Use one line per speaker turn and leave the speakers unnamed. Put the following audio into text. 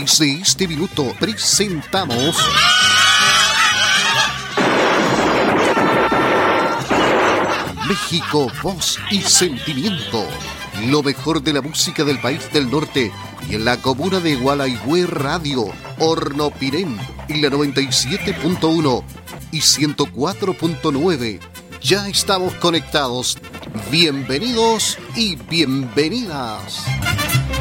Desde este minuto presentamos México, voz y sentimiento. Lo mejor de la música del país del norte y en la comuna de Gualaihue Radio, Hornopirén, en la 97.1 y 104.9. Ya estamos conectados. Bienvenidos y bienvenidas.